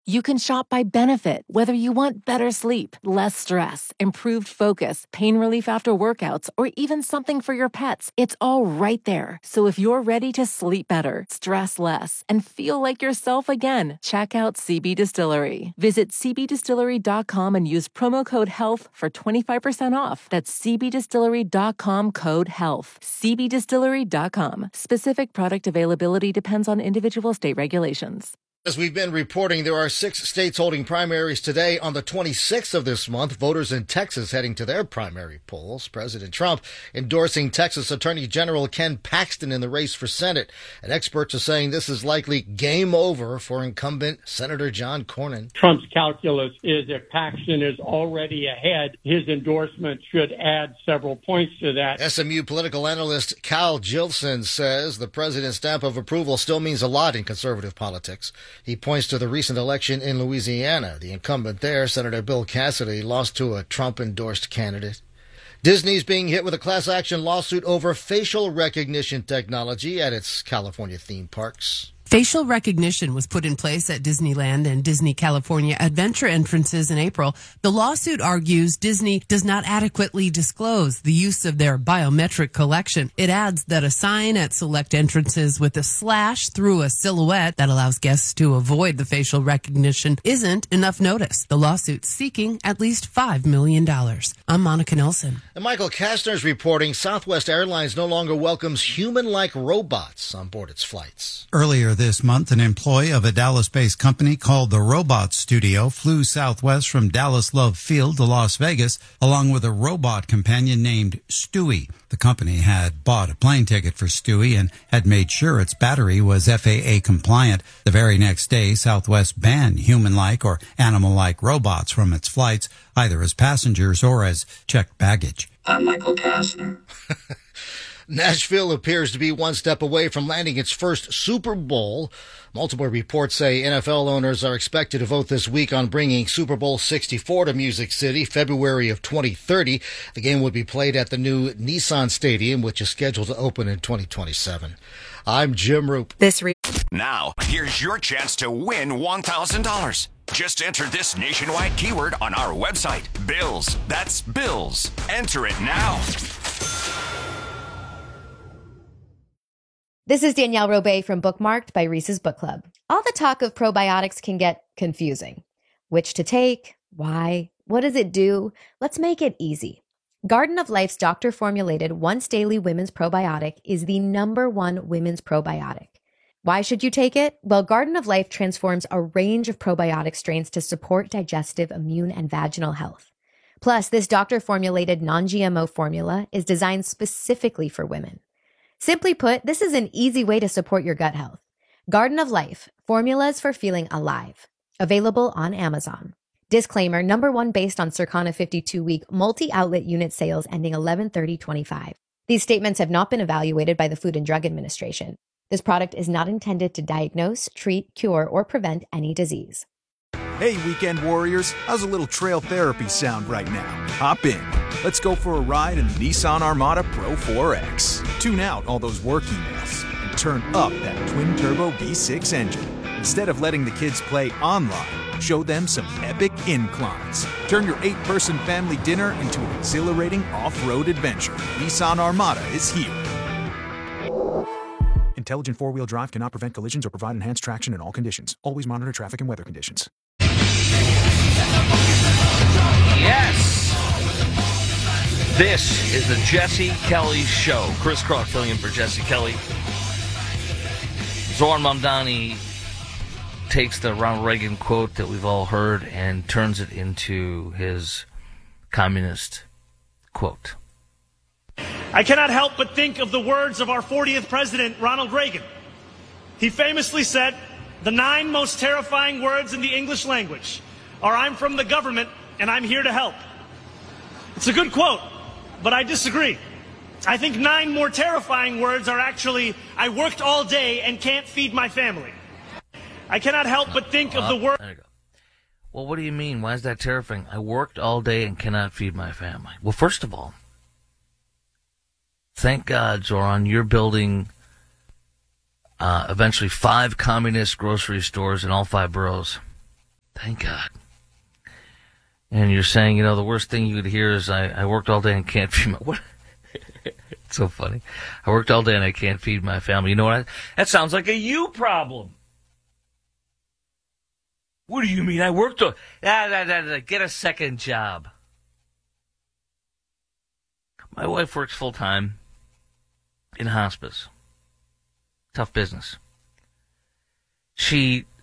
You can shop by benefit, whether you want better sleep, less stress, improved focus, pain relief after workouts, or even something for your pets. It's all right there. So if you're ready to sleep better, stress less, and feel like yourself again, check out CB Distillery. Visit cbdistillery.com and use promo code HEALTH for 25% off. That's cbdistillery.com, code HEALTH. cbdistillery.com. Specific product availability depends on individual state regulations. As we've been reporting, there are 6 states holding primaries today. On the 26th of this month, voters in Texas heading to their primary polls. President Trump endorsing Texas Attorney General Ken Paxton in the race for Senate. And experts are saying this is likely game over for incumbent Senator John Cornyn. Trump's calculus is if Paxton is already ahead, his endorsement should add several points to that. SMU political analyst Cal Jilson says the president's stamp of approval still means a lot in conservative politics. He points to the recent election in Louisiana. The incumbent there, Senator Bill Cassidy, lost to a Trump-endorsed candidate. Disney's being hit with a class action lawsuit over facial recognition technology at its California theme parks. Facial recognition was put in place at Disneyland and Disney California Adventure entrances in April. The lawsuit argues Disney does not adequately disclose the use of their biometric collection. It adds that a sign at select entrances with a slash through a silhouette that allows guests to avoid the facial recognition isn't enough notice. The lawsuit's seeking at least $5 million. I'm Monica Nelson. And Michael Kastner's reporting Southwest Airlines no longer welcomes human-like robots on board its flights. Earlier this month, an employee of a Dallas-based company called the Robot Studio flew Southwest from Dallas Love Field to Las Vegas, along with a robot companion named Stewie. The company had bought a plane ticket for Stewie and had made sure its battery was FAA compliant. The very next day, Southwest banned human-like or animal-like robots from its flights, either as passengers or as checked baggage. I'm Michael Kastner. Nashville appears to be one step away from landing its first Super Bowl. Multiple reports say NFL owners are expected to vote this week on bringing Super Bowl 64 to Music City, February of 2030. The game would be played at the new Nissan Stadium, which is scheduled to open in 2027. I'm Jim Roop. Now, here's your chance to win $1,000. Just enter this nationwide keyword on our website, Bills. That's Bills. Enter it now. This is Danielle Robay from Bookmarked by Reese's Book Club. All the talk of probiotics can get confusing. Which to take? Why? What does it do? Let's make it easy. Garden of Life's doctor-formulated once daily women's probiotic is the #1 women's probiotic. Why should you take it? Well, Garden of Life transforms a range of probiotic strains to support digestive, immune, and vaginal health. Plus, this doctor-formulated non-GMO formula is designed specifically for women. Simply put, this is an easy way to support your gut health. Garden of Life, formulas for feeling alive. Available on Amazon. Disclaimer, #1 based on Circana 52-week multi-outlet unit sales ending 11/30/25. These statements have not been evaluated by the Food and Drug Administration. This product is not intended to diagnose, treat, cure, or prevent any disease. Hey, weekend warriors, how's a little trail therapy sound right now? Hop in. Let's go for a ride in the Nissan Armada Pro 4X. Tune out all those work emails and turn up that twin-turbo V6 engine. Instead of letting the kids play online, show them some epic inclines. Turn your 8-person family dinner into an exhilarating off-road adventure. Nissan Armada is here. Intelligent four-wheel drive cannot prevent collisions or provide enhanced traction in all conditions. Always monitor traffic and weather conditions. Yes! This is the Jesse Kelly Show. Chris Cross filling in for Jesse Kelly. Zoran Mamdani takes the Ronald Reagan quote that we've all heard and turns it into his communist quote. I cannot help but think of the words of our 40th president, Ronald Reagan. He famously said, "The 9 most terrifying words in the English language are I'm from the government and I'm here to help." It's a good quote, but I disagree. I think 9 more terrifying words are actually, I worked all day and can't feed my family. I cannot help but think of the word. There you go. Well, what do you mean? Why is that terrifying? I worked all day and cannot feed my family. Well, first of all, thank God, Zoran, you're building eventually 5 communist grocery stores in all 5 boroughs. Thank God. And you're saying, the worst thing you could hear is, I worked all day and can't feed my... What? It's so funny. I worked all day and I can't feed my family. You know what? That sounds like a you problem. What do you mean? I worked all... Get a second job. My wife works full-time in hospice. Tough business. She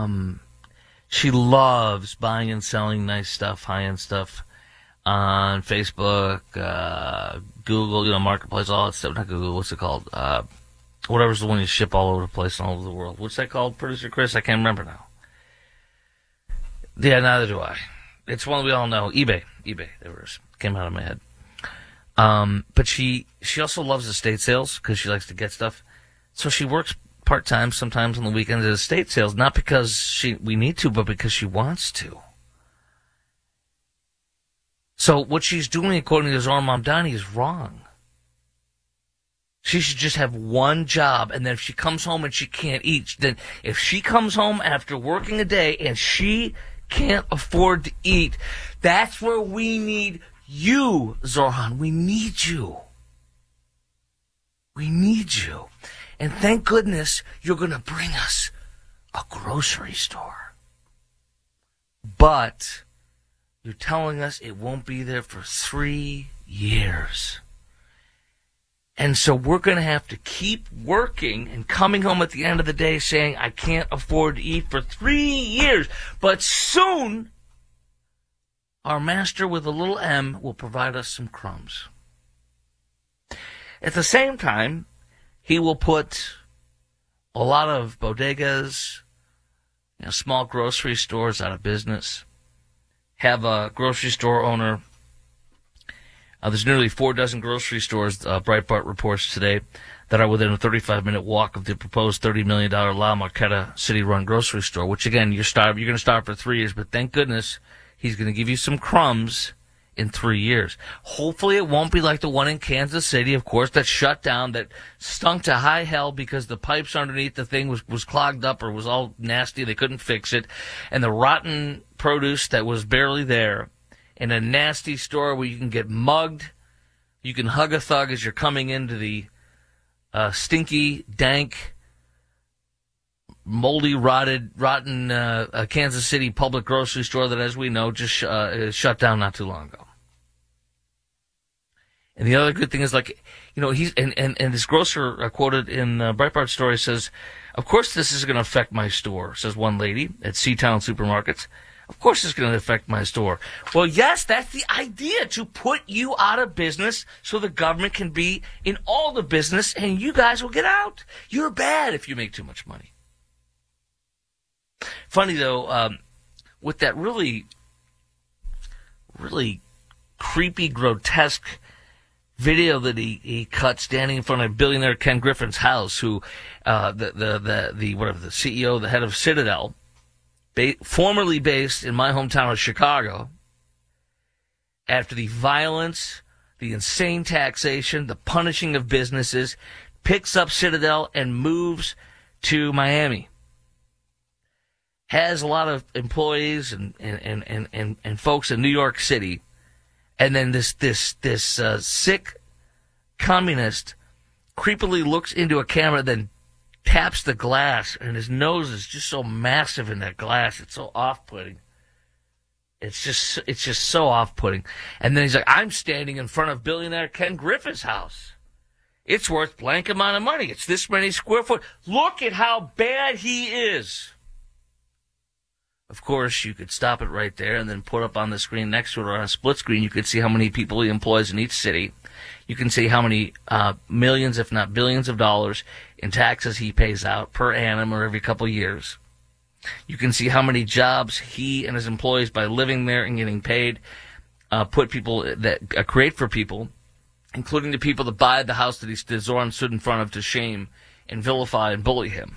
loves buying and selling nice stuff, high-end stuff on Facebook, Google, Marketplace, all that stuff. Not Google, what's it called? Whatever's the one you ship all over the place and all over the world. What's that called, Producer Chris? I can't remember now. Yeah, neither do I. It's one we all know. eBay. There it is. Came out of my head. But she also loves estate sales because she likes to get stuff. So she works part-time sometimes on the weekends at estate sales, not because we need to, but because she wants to. So what she's doing, according to Zohar Mamdani, is wrong. She should just have one job, and then if she comes home and she can't eat, then if she comes home after working a day and she can't afford to eat, that's where we need you, Zoran. We need you. We need you. And thank goodness you're going to bring us a grocery store. But you're telling us it won't be there for 3 years. And so we're going to have to keep working and coming home at the end of the day saying, I can't afford to eat for 3 years. But soon, our master with a little M will provide us some crumbs. At the same time, he will put a lot of bodegas, small grocery stores out of business. Have a grocery store owner. There's nearly 4 dozen grocery stores, Breitbart reports today, that are within a 35-minute walk of the proposed $30 million La Marqueta city-run grocery store, which, again, you're going to starve for 3 years, but thank goodness he's going to give you some crumbs in 3 years. Hopefully it won't be like the one in Kansas City, of course, that shut down, that stunk to high hell because the pipes underneath the thing was clogged up or was all nasty. They couldn't fix it. And the rotten produce that was barely there in a nasty store where you can get mugged. You can hug a thug as you're coming into the stinky, dank, moldy, rotten Kansas City public grocery store that, as we know, just shut down not too long ago. And the other good thing is, he's and this grocer quoted in Breitbart story says, of course this is going to affect my store, says one lady at Seatown Supermarkets. Of course it's going to affect my store. Well, yes, that's the idea, to put you out of business so the government can be in all the business and you guys will get out. You're bad if you make too much money. Funny, though, with that really, really creepy, grotesque video that he cut standing in front of billionaire Ken Griffin's house, who the CEO, the head of Citadel, formerly based in my hometown of Chicago, after the violence, the insane taxation, the punishing of businesses, picks up Citadel and moves to Miami. Has a lot of employees and folks in New York City. And then this sick communist creepily looks into a camera, then taps the glass, and his nose is just so massive in that glass. It's so off-putting. It's just so off-putting. And then he's like, I'm standing in front of billionaire Ken Griffin's house. It's worth blank amount of money. It's this many square foot. Look at how bad he is. Of course, you could stop it right there and then put up on the screen next to it, or on a split screen, you could see how many people he employs in each city. You can see how many millions, if not billions of dollars in taxes he pays out per annum or every couple of years. You can see how many jobs he and his employees, by living there and getting paid, create for people, including the people that buy the house that Zoran stood in front of to shame and vilify and bully him.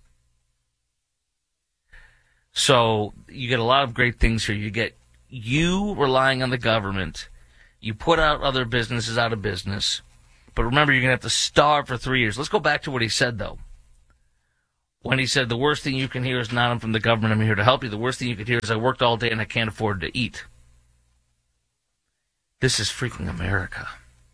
So you get a lot of great things here. You get you relying on the government. You put out other businesses out of business. But remember, you're going to have to starve for 3 years. Let's go back to what he said, though. when he said, the worst thing you can hear is not, I'm from the government, I'm here to help you. The worst thing you could hear is, I worked all day and I can't afford to eat. This is freaking America.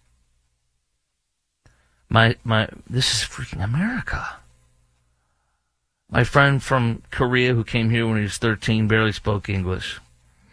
This is freaking America. My friend from Korea who came here when he was 13, barely spoke English.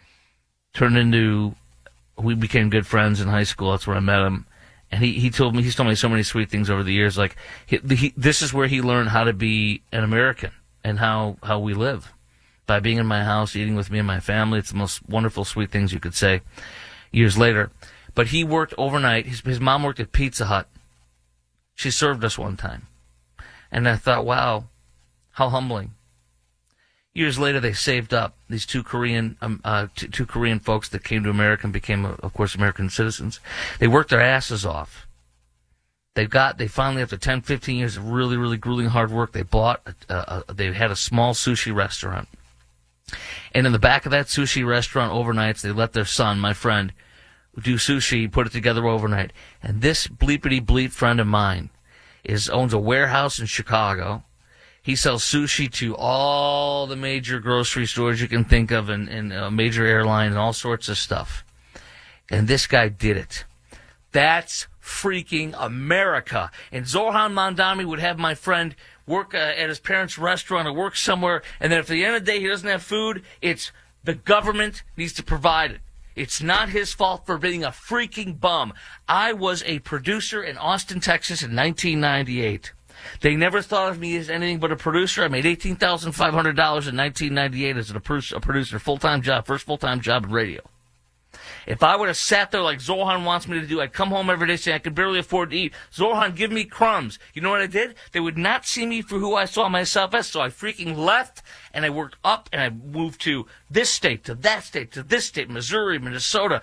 We became good friends in high school. That's where I met him. And he's told me so many sweet things over the years. Like, this is where he learned how to be an American and how we live. By being in my house, eating with me and my family. It's the most wonderful, sweet things you could say years later. But he worked overnight. His mom worked at Pizza Hut. She served us one time. And I thought, wow, how humbling. Years later, they saved up. These two Korean folks that came to America and became, of course, American citizens. They worked their asses off. They finally, after 10, 15 years of really, really grueling hard work, they had a small sushi restaurant. And in the back of that sushi restaurant overnights, they let their son, my friend, do sushi, put it together overnight. And this bleepity bleep friend of mine owns a warehouse in Chicago. He sells sushi to all the major grocery stores you can think of and a major airline and all sorts of stuff. And this guy did it. That's freaking America. And Zoran Mandami would have my friend work at his parents' restaurant or work somewhere, and then if at the end of the day he doesn't have food, it's the government needs to provide it. It's not his fault for being a freaking bum. I was a producer in Austin, Texas in 1998. They never thought of me as anything but a producer. I made $18,500 in 1998 as a producer, full-time job, first full-time job in radio. If I would have sat there like Zohan wants me to do, I'd come home every day saying I could barely afford to eat. Zohan, give me crumbs. You know what I did? They would not see me for who I saw myself as, so I freaking left, and I worked up, and I moved to this state, to that state, to this state, Missouri, Minnesota,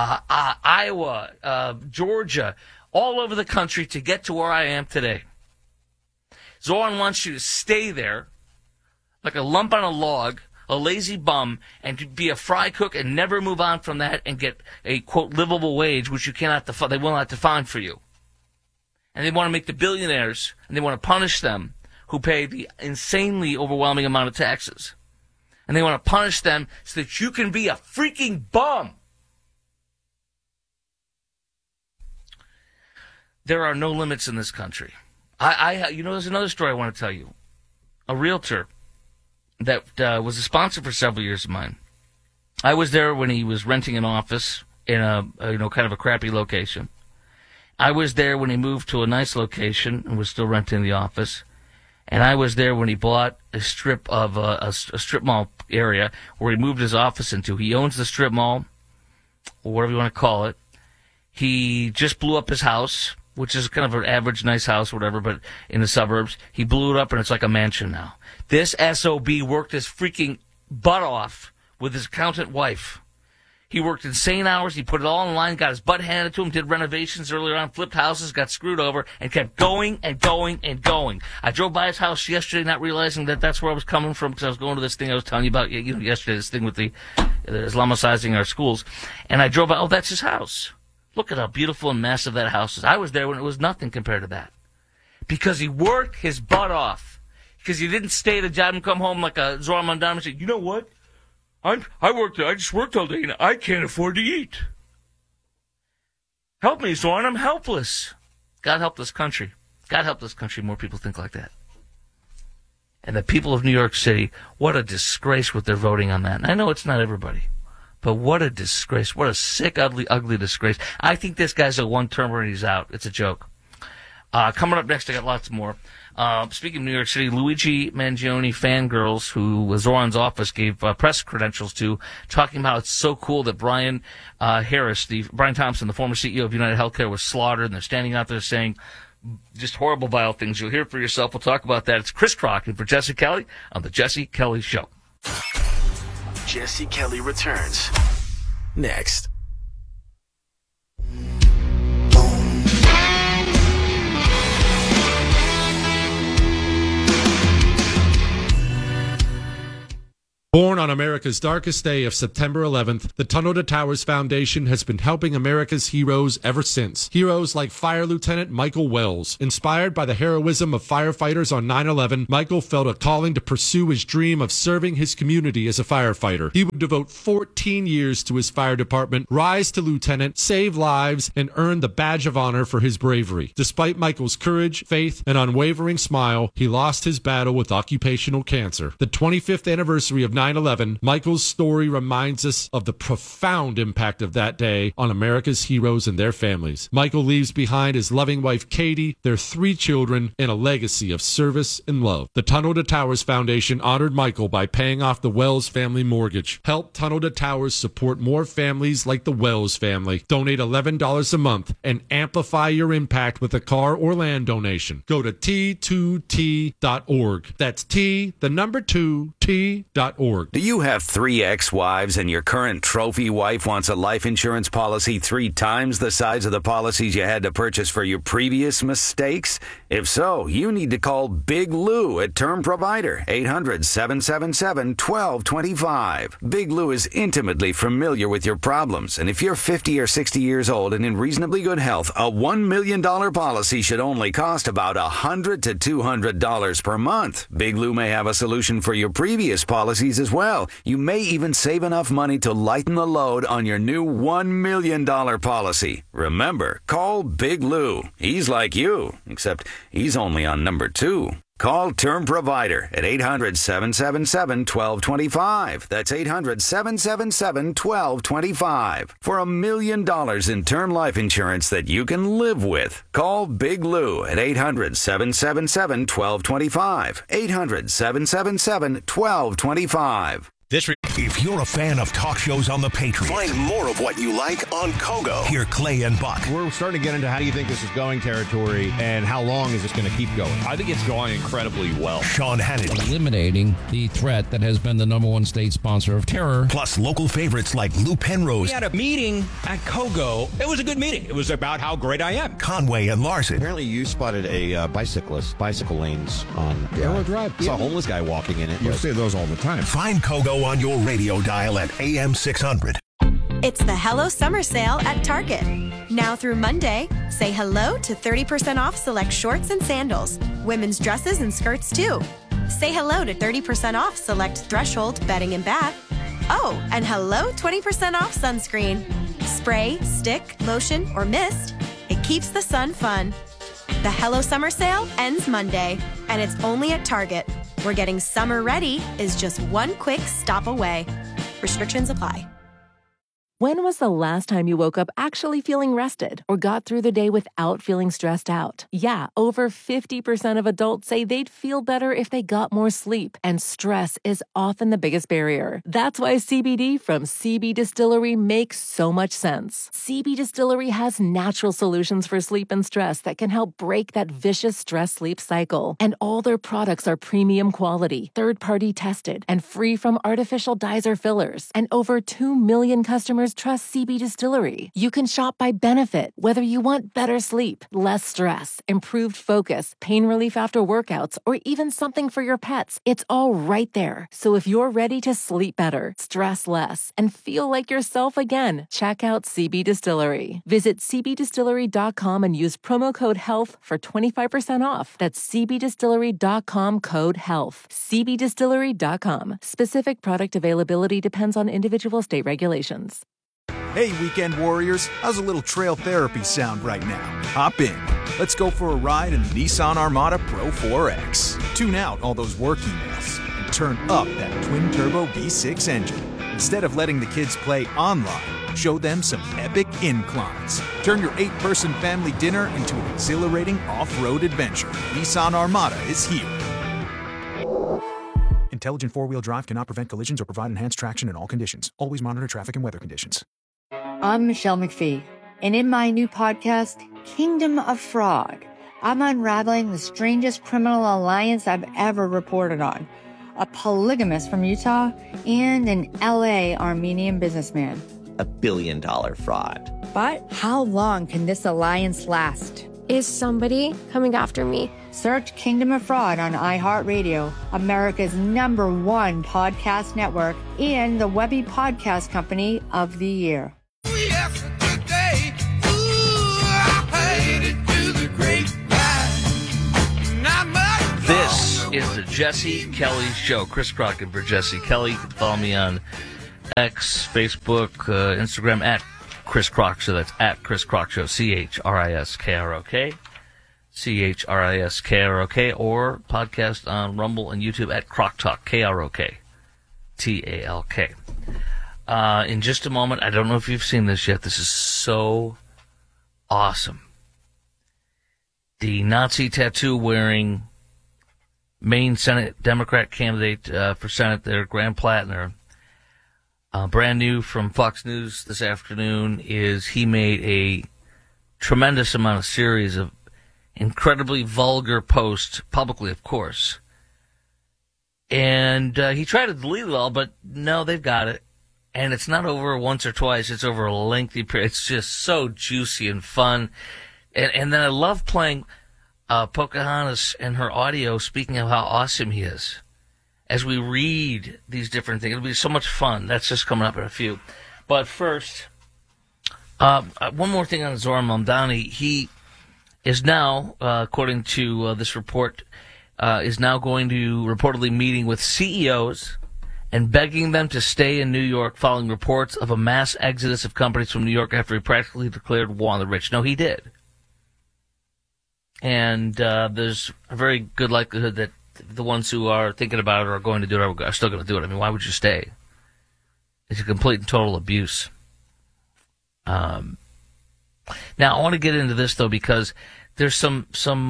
Iowa, Georgia, all over the country to get to where I am today. Zohan wants you to stay there like a lump on a log, a lazy bum, and to be a fry cook and never move on from that and get a, quote, livable wage, which they will not define for you. And they want to make the billionaires, and they want to punish them who pay the insanely overwhelming amount of taxes. And they want to punish them so that you can be a freaking bum. There are no limits in this country. There's another story I want to tell you. A realtor that was a sponsor for several years of mine. I was there when he was renting an office in a kind of a crappy location. I was there when he moved to a nice location and was still renting the office. And I was there when he bought a strip of a strip mall area where he moved his office into. He owns the strip mall, or whatever you want to call it. He just blew up his house, which is kind of an average nice house, whatever, but in the suburbs. He blew it up, and it's like a mansion now. This SOB worked his freaking butt off with his accountant wife. He worked insane hours. He put it all online, got his butt handed to him, did renovations earlier on, flipped houses, got screwed over, and kept going and going and going. I drove by his house yesterday, not realizing that that's where I was coming from, because I was going to this thing I was telling you about yesterday, this thing with the Islamicizing our schools. And I drove by, oh, that's his house. Look at how beautiful and massive that house is. I was there when it was nothing compared to that. Because he worked his butt off. Because he didn't stay at a job and come home like a Zoran Mandami and say, you know what? I just worked all day and I can't afford to eat. Help me, Zoran, I'm helpless. God help this country. God help this country. More people think like that. And the people of New York City, what a disgrace what they're voting on that. And I know it's not everybody. But what a disgrace. What a sick, ugly, ugly disgrace. I think this guy's a one-termer and he's out. It's a joke. Coming up next, I got lots more. Speaking of New York City, Luigi Mangione fangirls, who Zoran's office gave press credentials to, talking about how it's so cool that Brian Thompson, the former CEO of United Healthcare, was slaughtered, and they're standing out there saying just horrible, vile things. You'll hear it for yourself. We'll talk about that. It's Chris Crockett for Jesse Kelly on The Jesse Kelly Show. Jesse Kelly returns next. Born on America's darkest day of September 11th, the Tunnel to Towers Foundation has been helping America's heroes ever since. Heroes like Fire Lieutenant Michael Wells. Inspired by the heroism of firefighters on 9/11, Michael felt a calling to pursue his dream of serving his community as a firefighter. He would devote 14 years to his fire department, rise to lieutenant, save lives, and earn the badge of honor for his bravery. Despite Michael's courage, faith, and unwavering smile, he lost his battle with occupational cancer. The 25th anniversary of 9/11, Michael's story reminds us of the profound impact of that day on America's heroes and their families. Michael leaves behind his loving wife Katie, their 3 children, and a legacy of service and love. The Tunnel to Towers Foundation honored Michael by paying off the Wells family mortgage. Help Tunnel to Towers support more families like the Wells family. Donate $11 a month and amplify your impact with a car or land donation. Go to T2T.org. That's T2T.org. Do you have 3 ex-wives and your current trophy wife wants a life insurance policy 3 times the size of the policies you had to purchase for your previous mistakes? If so, you need to call Big Lou at Term Provider, 800-777-1225. Big Lou is intimately familiar with your problems, and if you're 50 or 60 years old and in reasonably good health, a $1 million policy should only cost about $100 to $200 per month. Big Lou may have a solution for your previous policies as well. You may even save enough money to lighten the load on your new $1 million policy. Remember, call Big Lou. He's like you, except he's only on number 2. Call Term Provider at 800-777-1225. That's 800-777-1225. For $1 million in term life insurance that you can live with. Call Big Lou at 800-777-1225. 800-777-1225. If you're a fan of talk shows on the Patriot, find more of what you like on Kogo. Hear Clay and Buck. We're starting to get into how do you think this is going territory and how long is this going to keep going? I think it's going incredibly well. Sean Hannity. Eliminating the threat that has been the #1 state sponsor of terror. Plus local favorites like Lou Penrose. We had a meeting at Kogo. It was a good meeting. It was about how great I am. Conway and Larson. Apparently you spotted a bicycle lanes on Arrow Drive. Saw a homeless guy walking in it. You see those all the time. Find Kogo on your radio dial at AM 600. It's the Hello Summer Sale at Target. Now through Monday, say hello to 30% off select shorts and sandals, women's dresses and skirts too. Say hello to 30% off select Threshold bedding and bath. Oh, and hello 20% off sunscreen. Spray, stick, lotion, or mist. It keeps the sun fun. The Hello Summer Sale ends Monday, and it's only at Target, where getting summer ready is just one quick stop away. Restrictions apply. When was the last time you woke up actually feeling rested or got through the day without feeling stressed out? Yeah, over 50% of adults say they'd feel better if they got more sleep, and stress is often the biggest barrier. That's why CBD from CB Distillery makes so much sense. CB Distillery has natural solutions for sleep and stress that can help break that vicious stress-sleep cycle. And all their products are premium quality, third-party tested, and free from artificial dyes or fillers. And over 2 million customers trust CB Distillery. You can shop by benefit, whether you want better sleep, less stress, improved focus, pain relief after workouts, or even something for your pets. It's all right there. So if you're ready to sleep better, stress less, and feel like yourself again, check out CB Distillery. Visit cbdistillery.com and use promo code HEALTH for 25% off. That's cbdistillery.com code HEALTH. cbdistillery.com. Specific product availability depends on individual state regulations. Hey, weekend warriors, how's a little trail therapy sound right now? Hop in. Let's go for a ride in the Nissan Armada Pro 4X. Tune out all those work emails and turn up that twin-turbo V6 engine. Instead of letting the kids play online, show them some epic inclines. Turn your 8-person family dinner into an exhilarating off-road adventure. Nissan Armada is here. Intelligent four-wheel drive cannot prevent collisions or provide enhanced traction in all conditions. Always monitor traffic and weather conditions. I'm Michelle McPhee, and in my new podcast, Kingdom of Fraud, I'm unraveling the strangest criminal alliance I've ever reported on. A polygamist from Utah and an LA Armenian businessman. $1 billion fraud. But how long can this alliance last? is somebody coming after me. Search Kingdom of Fraud on iHeartRadio, America's #1 podcast network, and the Webby Podcast Company of the Year. This is the Jesse Kelly Show. Chris Crockett for Jesse Kelly. You can follow me on X, Facebook, Instagram at Chris Crock Show. That's at Chris Crock Show. CHRISKROK. CHRISKROK. Or podcast on Rumble and YouTube at Crock Talk. KROK. TALK. In just a moment, I don't know if you've seen this yet. This is so awesome. The Nazi tattoo wearing Maine Senate Democrat candidate for Senate there, Graham Plattner, brand new from Fox News this afternoon, is he made a tremendous amount of series of incredibly vulgar posts, publicly, of course. And he tried to delete it all, but no, they've got it. And it's not over once or twice. It's over a lengthy period. It's just so juicy and fun. And then I love playing Pocahontas and her audio speaking of how awesome he is as we read these different things. It'll be so much fun. That's just coming up in a few. But first, one more thing on Zohran Mamdani. He is now, according to this report, is now going to reportedly meeting with CEOs and begging them to stay in New York following reports of a mass exodus of companies from New York after he practically declared war on the rich. No, he did. And there's a very good likelihood that the ones who are thinking about it or are going to do it are still going to do it. I mean, why would you stay? It's a complete and total abuse. Now, I want to get into this, though, because there's some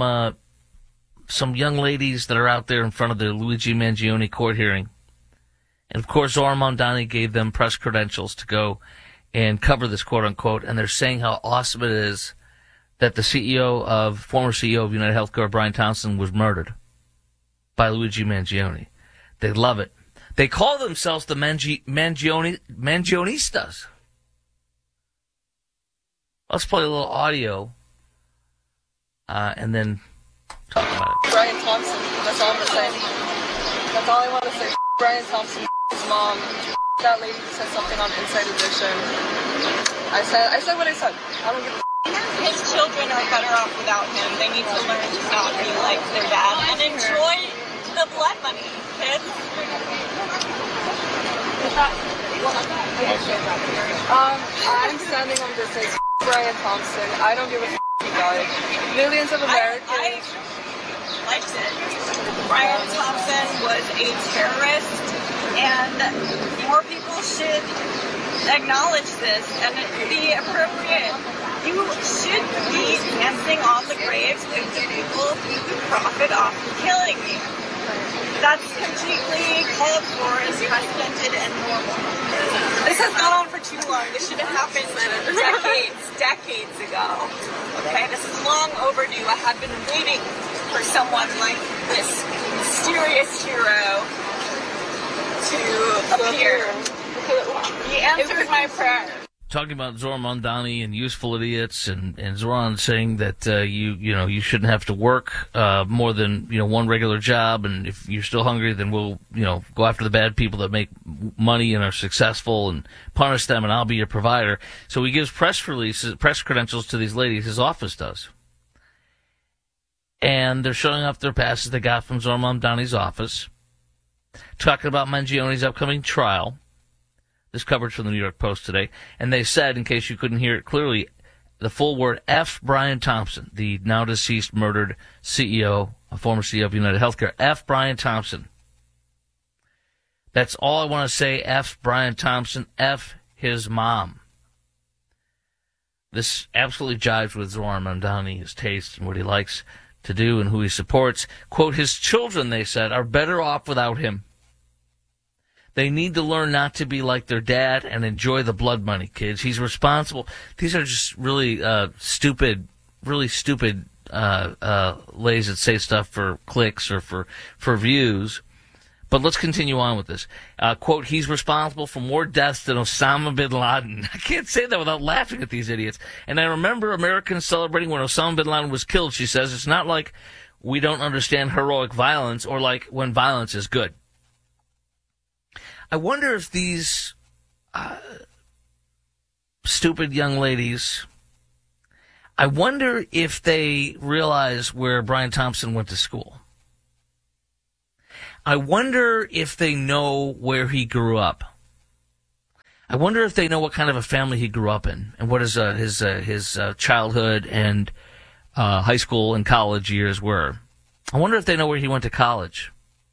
young ladies that are out there in front of the Luigi Mangione court hearing. And, of course, Zohran Mamdani gave them press credentials to go and cover this, quote-unquote, and they're saying how awesome it is that the former CEO of United Healthcare, Brian Thompson, was murdered by Luigi Mangione. They love it. They call themselves the Mangionistas. Let's play a little audio and then talk about it. Brian Thompson, that's all I'm going to say. That's all I want to say. Brian Thompson, his mom, that lady who said something on Inside Edition. I said what I said. I don't give a His children are better off without him. They need to learn to not be like their dad and enjoy the blood money, kids. I'm standing on this as Brian Thompson. I don't give a he died. Millions of Americans. I liked it. Brian Thompson was a terrorist, and more people should acknowledge this and be appropriate. You should be dancing on the graves of the people who profit off of killing you. That's completely called for, is precedented and normal. This has gone on for too long. This should have happened decades ago. Okay, this is long overdue. I have been waiting for someone like this mysterious hero to appear. He answered my prayer. Talking about Zohran Mamdani and useful idiots, and Zohran saying that you shouldn't have to work more than one regular job, and if you're still hungry, then we'll go after the bad people that make money and are successful and punish them, and I'll be your provider. So he gives press credentials to these ladies. His office does, and they're showing off their passes they got from Zohran Mamdani's office, talking about Mangione's upcoming trial. This coverage from the New York Post today. And they said, in case you couldn't hear it clearly, the full word, F. Brian Thompson, the now deceased murdered CEO, a former CEO of United Healthcare. F. Brian Thompson. That's all I want to say. F. Brian Thompson. F. his mom. This absolutely jives with Zohran Mamdani, his taste and what he likes to do and who he supports. Quote, his children, they said, are better off without him. They need to learn not to be like their dad and enjoy the blood money, kids. He's responsible. These are just really stupid ladies that say stuff for clicks or for views. But let's continue on with this. Quote, he's responsible for more deaths than Osama bin Laden. I can't say that without laughing at these idiots. And I remember Americans celebrating when Osama bin Laden was killed, she says. It's not like we don't understand heroic violence or like when violence is good. I wonder if these stupid young ladies, I wonder if they realize where Brian Thompson went to school. I wonder if they know where he grew up. I wonder if they know what kind of a family he grew up in and what his childhood and high school and college years were. I wonder if they know where he went to college.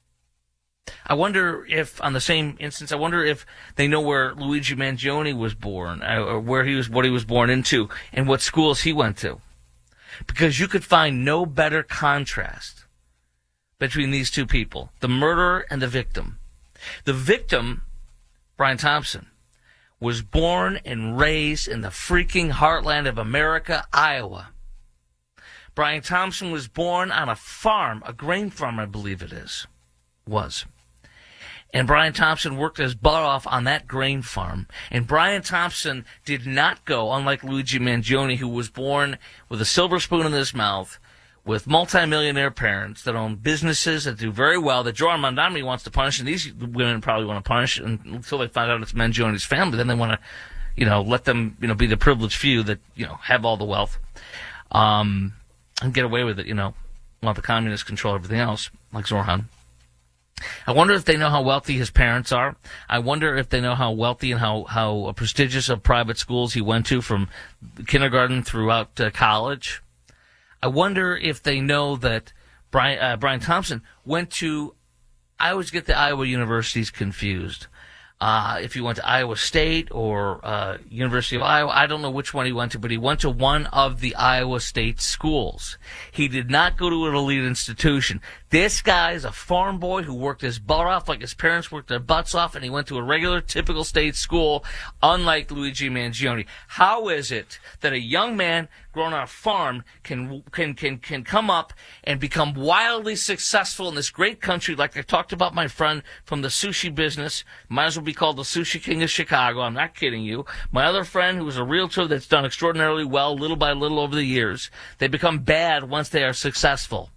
I wonder if, on the same instance, I wonder if they know where Luigi Mangione was born, or what he was born into, and what schools he went to. Because you could find no better contrast between these two people, the murderer and the victim. The victim, Brian Thompson, was born and raised in the freaking heartland of America, Iowa. Brian Thompson was born on a farm, a grain farm, I believe it was. And Brian Thompson worked his butt off on that grain farm. And Brian Thompson did not go, unlike Luigi Mangione, who was born with a silver spoon in his mouth, with multimillionaire parents that own businesses that do very well, that Joe Armandani wants to punish, and these women probably want to punish until they find out it's Mangione's family. Then they want to, let them, be the privileged few that, have all the wealth, and get away with it, while the communists control everything else, like Zorhan. I wonder if they know how wealthy his parents are. I wonder if they know how wealthy and how prestigious of private schools he went to from kindergarten throughout college. I wonder if they know that Brian Thompson went to, I always get the Iowa universities confused. If he went to Iowa State or University of Iowa, I don't know which one he went to, but he went to one of the Iowa State schools. He did not go to an elite institution. This guy is a farm boy who worked his butt off like his parents worked their butts off, and he went to a regular, typical state school, unlike Luigi Mangione. How is it that a young man grown on a farm can come up and become wildly successful in this great country, like I talked about my friend from the sushi business, might as well be called the Sushi King of Chicago, I'm not kidding you. My other friend who was a realtor that's done extraordinarily well little by little over the years, they become bad once they are successful.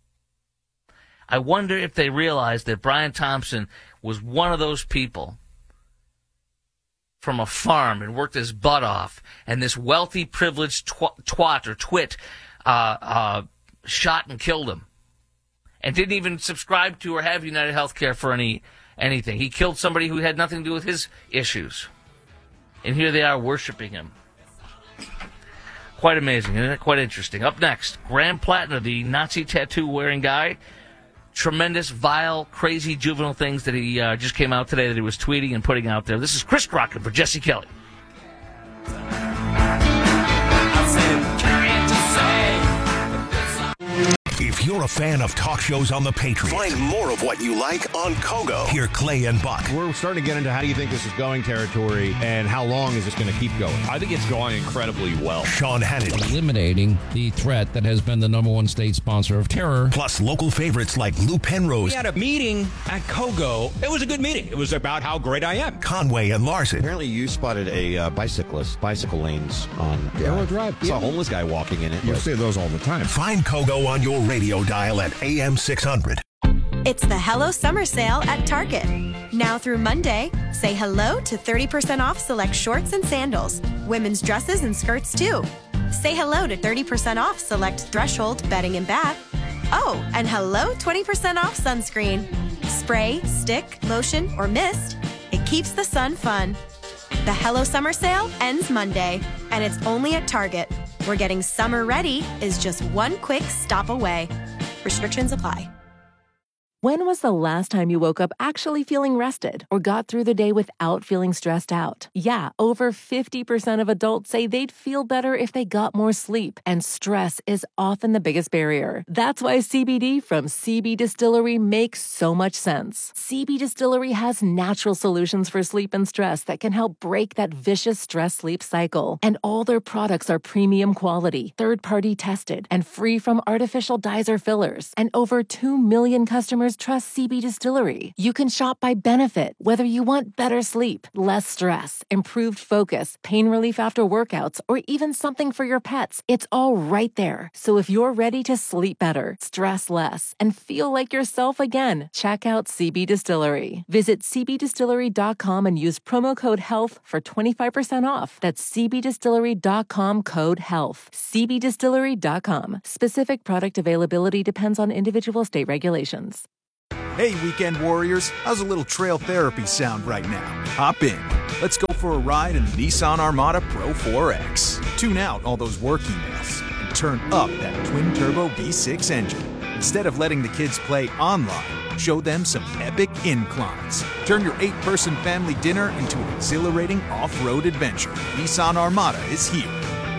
I wonder if they realize that Brian Thompson was one of those people from a farm and worked his butt off, and this wealthy, privileged twat or twit shot and killed him, and didn't even subscribe to or have United Healthcare for anything. He killed somebody who had nothing to do with his issues, and here they are worshiping him. Quite amazing, isn't it? Quite interesting. Up next, Graham Plattner, the Nazi tattoo-wearing guy. Tremendous, vile, crazy, juvenile things that he just came out today that he was tweeting and putting out there. This is Chris Crockett for Jesse Kelly. If you're a fan of talk shows on the Patriot, find more of what you like on Kogo. Hear Clay and Buck. We're starting to get into how do you think this is going territory and how long is this going to keep going? I think it's going incredibly well. Sean Hannity. Eliminating the threat that has been the number one state sponsor of terror. Plus local favorites like Lou Penrose. We had a meeting at Kogo. It was a good meeting. It was about how great I am. Conway and Larson. Apparently you spotted a bicycle lanes on Arrow Drive. Saw a homeless guy walking in it. You see those all the time. Find Kogo on your radio dial at AM 600. It's the Hello Summer Sale at Target. Now through Monday, say hello to 30% off select shorts and sandals, women's dresses and skirts too. Say hello to 30% off select Threshold bedding and bath. Oh, and hello 20% off sunscreen. Spray, stick, lotion, or mist. It keeps the sun fun. The Hello Summer Sale ends Monday, and it's only at Target, where getting summer ready is just one quick stop away. Restrictions apply. When was the last time you woke up actually feeling rested or got through the day without feeling stressed out? Yeah, over 50% of adults say they'd feel better if they got more sleep, and stress is often the biggest barrier. That's why CBD from CB Distillery makes so much sense. CB Distillery has natural solutions for sleep and stress that can help break that vicious stress-sleep cycle. And all their products are premium quality, third-party tested, and free from artificial dyes or fillers. And over 2 million customers customers trust CB Distillery. You can shop by benefit, whether you want better sleep, less stress, improved focus, pain relief after workouts, or even something for your pets. It's all right there. So if you're ready to sleep better, stress less, and feel like yourself again, check out CB Distillery. Visit cbdistillery.com and use promo code HEALTH for 25% off. That's cbdistillery.com, code HEALTH. cbdistillery.com. Specific product availability depends on individual state regulations. Hey, weekend warriors, how's a little trail therapy sound right now? Hop in. Let's go for a ride in the Nissan Armada Pro 4X. Tune out all those work emails and turn up that twin-turbo V6 engine. Instead of letting the kids play online, show them some epic inclines. Turn your 8-person family dinner into an exhilarating off-road adventure. Nissan Armada is here.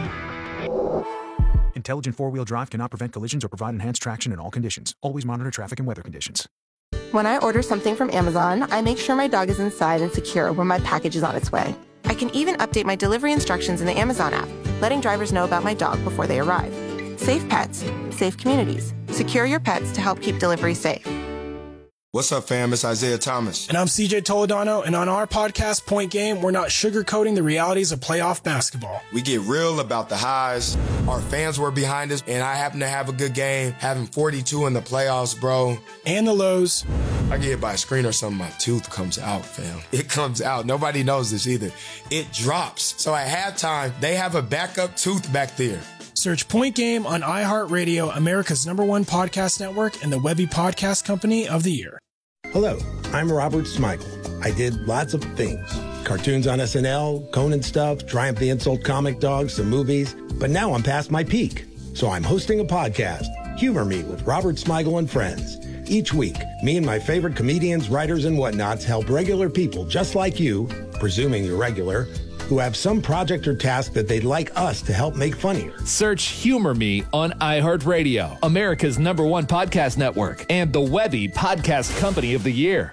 Intelligent four-wheel drive cannot prevent collisions or provide enhanced traction in all conditions. Always monitor traffic and weather conditions. When I order something from Amazon, I make sure my dog is inside and secure when my package is on its way. I can even update my delivery instructions in the Amazon app, letting drivers know about my dog before they arrive. Safe pets, safe communities. Secure your pets to help keep delivery safe. What's up, fam? It's Isaiah Thomas. And I'm CJ Toledano, and on our podcast, Point Game, we're not sugarcoating the realities of playoff basketball. We get real about the highs. Our fans were behind us, and I happen to have a good game, having 42 in the playoffs, bro. And the lows. I get hit by a screen or something, my tooth comes out, fam. It comes out. Nobody knows this either. It drops. So at halftime, they have a backup tooth back there. Search Point Game on iHeartRadio, America's #1 podcast network, and the Webby Podcast Company of the Year. Hello, I'm Robert Smigel. I did lots of things. Cartoons on SNL, Conan stuff, Triumph the Insult comic dogs, some movies. But now I'm past my peak. So I'm hosting a podcast, Humor Me with Robert Smigel and Friends. Each week, me and my favorite comedians, writers, and whatnots help regular people just like you, presuming you're regular, who have some project or task that they'd like us to help make funnier. Search Humor Me on iHeartRadio, America's #1 podcast network, and the Webby Podcast Company of the Year.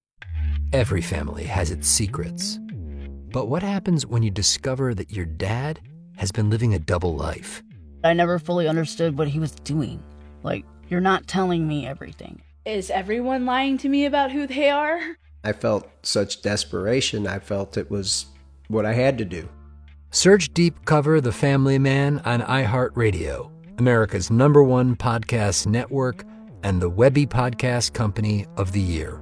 Every family has its secrets. But what happens when you discover that your dad has been living a double life? I never fully understood what he was doing. Like, you're not telling me everything. Is everyone lying to me about who they are? I felt such desperation. I felt it was what I had to do. Search Deep Cover The Family Man on iHeartRadio, America's #1 podcast network, and the Webby Podcast Company of the Year.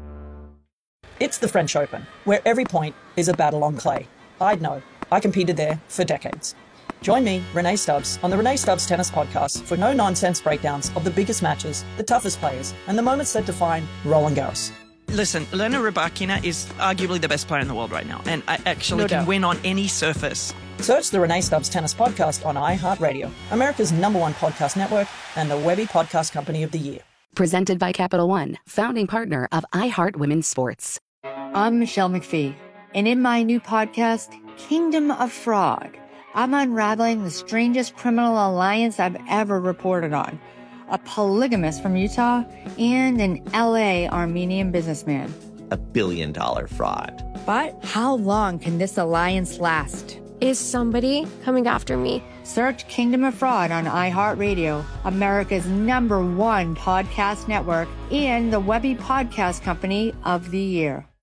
It's the French Open, where every point is a battle on clay. I'd know. I competed there for decades. Join me, Renee Stubbs, on the Renee Stubbs Tennis Podcast for no-nonsense breakdowns of the biggest matches, the toughest players, and the moments that define Roland Garros. Listen, Elena Rybakina is arguably the best player in the world right now, and I actually can win on any surface. Search the Renee Stubbs Tennis Podcast on iHeartRadio, America's #1 podcast network, and the Webby Podcast Company of the Year. Presented by Capital One, founding partner of iHeart Women's Sports. I'm Michelle McPhee, and in my new podcast, Kingdom of Frog, I'm unraveling the strangest criminal alliance I've ever reported on. A polygamist from Utah, and an LA Armenian businessman. $1 billion fraud. But how long can this alliance last? Is somebody coming after me? Search Kingdom of Fraud on iHeartRadio, America's #1 podcast network, and the Webby Podcast Company of the Year.